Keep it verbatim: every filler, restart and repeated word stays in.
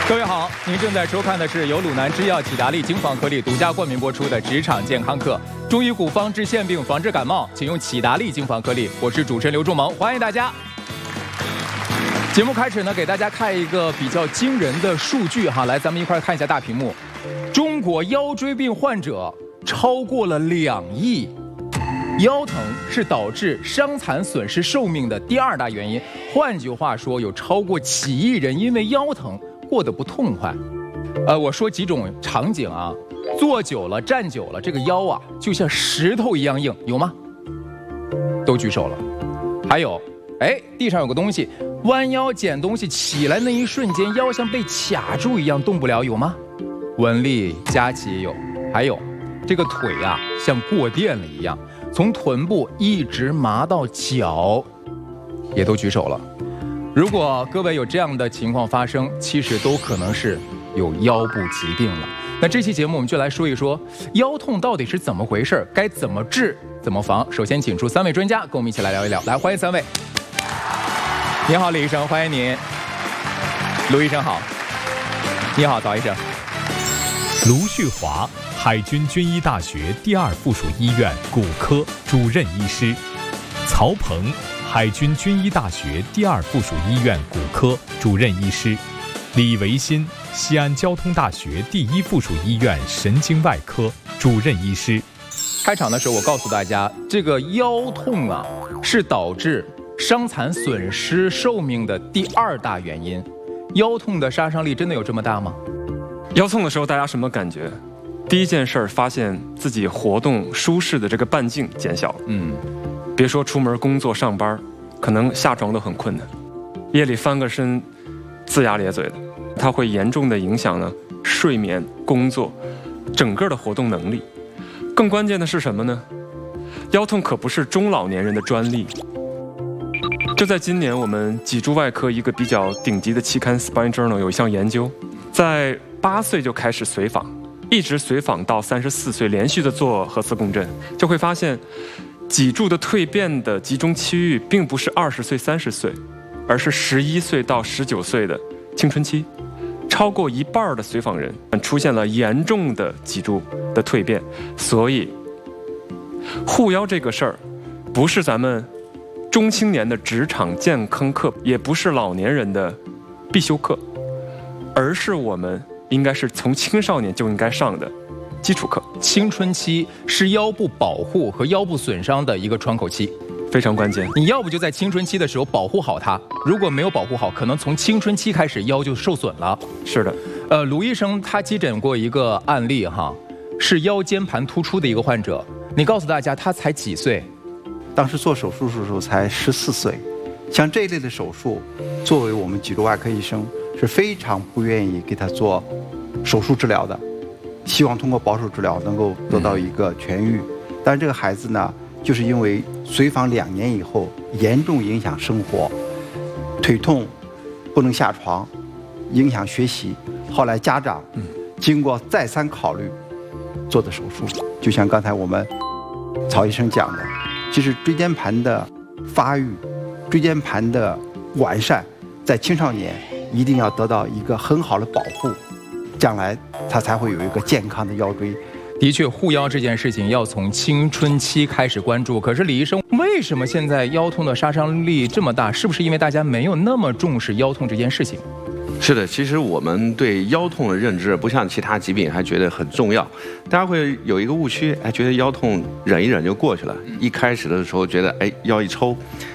各位好，您正在收看的是由鲁南制药体达利精防颗粒独家冠名播出的职场健康课。中医古方治腺病，防治感冒，请用体达利精防颗粒。我是主持人刘仲萌，欢迎大家。节目开始呢，给大家看一个比较惊人的数据哈，来，咱们一块看一下大屏幕。中国腰椎病患者超过了两亿。腰疼是导致伤残损失寿命的第二大原因。换句话说，有超过几亿人因为腰疼过得不痛快。呃，我说几种场景啊，坐久了、站久了，这个腰啊就像石头一样硬，有吗？都举手了。还有，哎，地上有个东西，弯腰捡东西起来那一瞬间，腰像被卡住一样动不了，有吗？文丽、佳琪也有。还有，这个腿啊像过电了一样，从臀部一直麻到脚，也都举手了。如果各位有这样的情况发生，其实都可能是有腰部疾病了。那这期节目我们就来说一说腰痛到底是怎么回事，该怎么治，怎么防。首先请出三位专家跟我们一起来聊一聊。来，欢迎三位。你好，李医生，欢迎您。卢医生好。你好，曹医生。 卢旭华，海军军医大学第二附属医院骨科主任医师。曹鹏，海军军医大学第二附属医院骨科主任医师。李维新，西安交通大学第一附属医院神经外科主任医师。 开场的时候我告诉大家，这个腰痛啊是导致伤残损失寿命的第二大原因。腰痛的杀伤力真的有这么大吗？ 腰痛的时候大家什么感觉？第一件事儿，发现自己活动舒适的这个半径减小了。嗯，别说出门工作上班，可能下床都很困难。夜里翻个身，龇牙咧嘴的，它会严重的影响呢睡眠、工作，整个的活动能力。更关键的是什么呢？腰痛可不是中老年人的专利。就在今年，我们脊柱外科一个比较顶级的期刊《Spine Journal》有一项研究，在八岁就开始随访，一直随访到三十四岁，连续的做核磁共振，就会发现脊柱的蜕变的集中区域并不是二十岁、三十岁，而是十一岁到十九岁的青春期。超过一半的随访人出现了严重的脊柱的蜕变，所以护腰这个事儿，不是咱们中青年的职场健康课，也不是老年人的必修课，而是我们应该是从青少年就应该上的基础课。 青春期是腰部保护和腰部损伤的一个窗口期， 非常关键。 你要不就在青春期的时候保护好它，如果没有保护好，可能从青春期开始腰就受损了。 是的， 呃，卢医生他接诊过一个案例哈，是腰间盘突出的一个患者。你告诉大家他才几岁？ 当时做手术的时候才十四岁。像这一类的手术，作为我们脊柱外科医生是非常不愿意给他做手术治疗的，希望通过保守治疗能够得到一个痊愈。但是这个孩子呢，就是因为随访两年以后，严重影响生活，腿痛，不能下床，影响学习。后来家长经过再三考虑，做的手术。就像刚才我们曹医生讲的，其实椎间盘的发育、椎间盘的完善，在青少年一定要得到一个很好的保护，将来他才会有一个健康的腰椎。 的确，护腰这件事情要从青春期开始关注。可是李医生，为什么现在腰痛的杀伤力这么大？是不是因为大家没有那么重视腰痛这件事情？ 是的，其实我们对腰痛的认知不像其他疾病还觉得很重要，大家会有一个误区，哎，觉得腰痛忍一忍就过去了。一开始的时候觉得，哎，腰一抽，